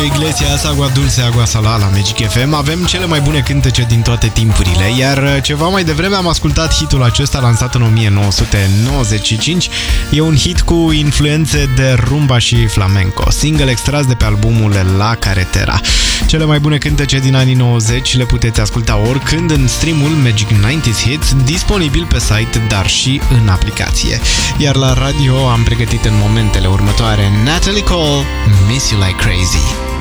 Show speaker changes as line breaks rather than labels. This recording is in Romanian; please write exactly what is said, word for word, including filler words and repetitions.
Julio Iglesias, Agua Dulce, Agua Salada la Magic F M. Avem cele mai bune cântece din toate timpurile, iar ceva mai devreme am ascultat hitul acesta lansat în o mie nouă sute nouăzeci și cinci. E un hit cu influențe de rumba și flamenco, single extras de pe albumul La Carretera. Cele mai bune cântece din anii nouăzeci le puteți asculta oricând în streamul Magic nouăzeci Hits, disponibil pe site, dar și în aplicație. Iar la radio am pregătit în momentele următoare Natalie Cole, Miss You Like Crazy.